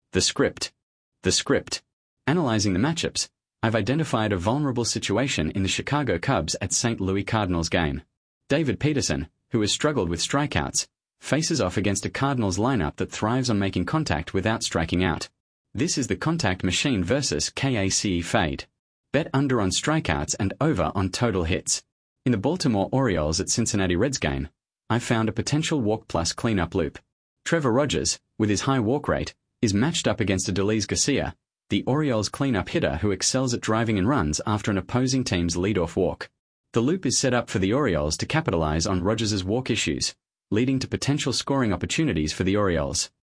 The script. The script. Analyzing the matchups, I've identified a vulnerable situation in the Chicago Cubs at St. Louis Cardinals game. David Peterson, who has struggled with strikeouts, faces off against a Cardinals lineup that thrives on making contact without striking out. This is the contact machine versus KACE fade. Bet under on strikeouts and over on total hits. In the Baltimore Orioles at Cincinnati Reds game, I found a potential walk plus cleanup loop. Trevor Rogers, with his high walk rate, is matched up against Adolis Garcia, the Orioles cleanup hitter who excels at driving in runs after an opposing team's leadoff walk. The loop is set up for the Orioles to capitalize on Rogers' walk issues, leading to potential scoring opportunities for the Orioles.